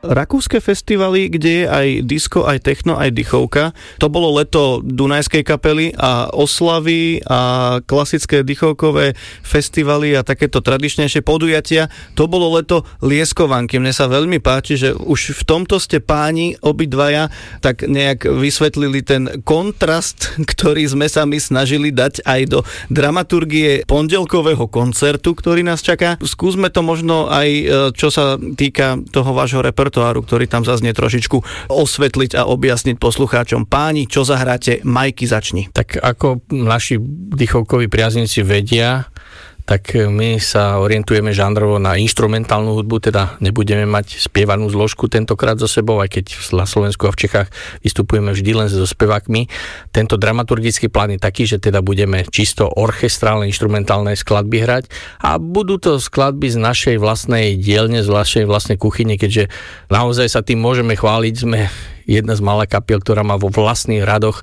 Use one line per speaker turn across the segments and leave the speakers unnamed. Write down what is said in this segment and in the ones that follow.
rakúske festivaly, kde je aj disco, aj techno, aj dychovka. To bolo leto Dunajskej kapely a oslavy a klasické dychovkové festivaly a takéto tradičnejšie podujatia. To bolo leto Lieskovanky. Mne sa veľmi páči, že už v tomto ste páni obidvaja tak nejak vysvetlili ten kontrast, ktorý sme sa my snažili dať aj do dramaturgie pondelkového koncertu, ktorý nás čaká. Skúsme to možno aj, čo sa týka toho vášho repertoáru, ktorý tam zaznie, trošičku osvetliť a objasniť poslucháčom. Páni, čo zahráte? Majky, začni.
Tak ako naši dychovkoví priaznici vedia, tak my sa orientujeme žánrovo na inštrumentálnu hudbu, teda nebudeme mať spievanú zložku tentokrát so sebou, aj keď na Slovensku a v Čechách vystupujeme vždy len so spevákmi. Tento dramaturgický plán je taký, že teda budeme čisto orchestrálne, inštrumentálne skladby hrať a budú to skladby z našej vlastnej dielne, z našej vlastnej kuchyne, keďže naozaj sa tým môžeme chváliť, sme jedna z malých kapiel, ktorá má vo vlastných radoch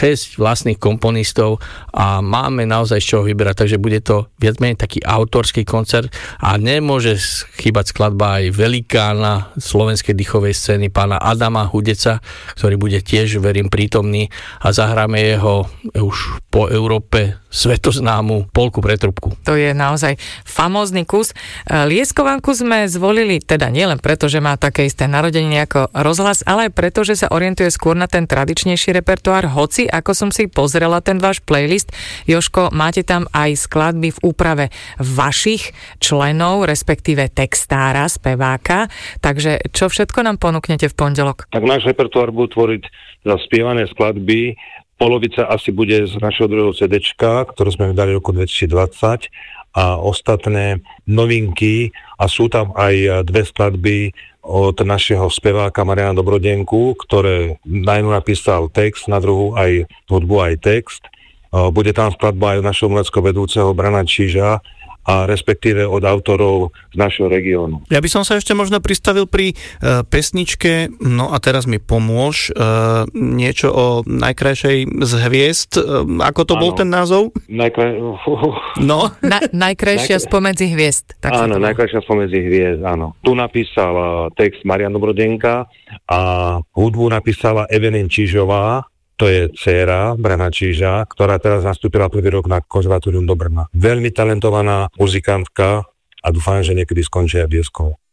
6 vlastných komponistov a máme naozaj z čoho vyberať, takže bude to viac menej taký autorský koncert a nemôže chýbať skladba aj velikána slovenskej dychovej scény pána Adama Hudeca, ktorý bude tiež, verím, prítomný a zahráme jeho už po Európe svetoznámu Polku pre trúbku.
To je naozaj famózny kus. Lieskovanku sme zvolili teda nielen preto, že má také isté narodeniny ako rozhlas, ale aj preto, že sa orientuje skôr na ten tradičnejší repertoár, hoci ako som si pozrela ten váš playlist, Jožko, máte tam aj skladby v úprave vašich členov, respektíve textára, speváka, takže čo všetko nám ponúknete v pondelok?
Tak náš repertoár budú tvoriť za spievané skladby. Polovica asi bude z našeho druhého CDčka, ktoré sme vydali v roku 2020 a ostatné novinky a sú tam aj dve skladby od našeho speváka Mariana Dobrodenku, ktoré na jednu napísal text, na druhú aj hudbu, aj text. Bude tam skladba aj od našho umeleckého vedúceho Brana Číža a respektíve od autorov z našho regiónu.
Ja by som sa ešte možno pristavil pri pesničke, no a teraz mi pomôž, niečo o najkrajšej z hviezd. Ako to bol ten názov?
Najkrajšia spomedzi hviezd.
Áno, najkrajšia spomedzi hviezd, áno. Tu napísal text Marian Dobrodenka a hudbu napísala Evelyn Čížová. To je dcéra Brana Číža, ktorá teraz nastúpila prvý rok na konzervatórium do Brna. Veľmi talentovaná muzikantka a dúfam, že niekedy skončí aj v Bieskou.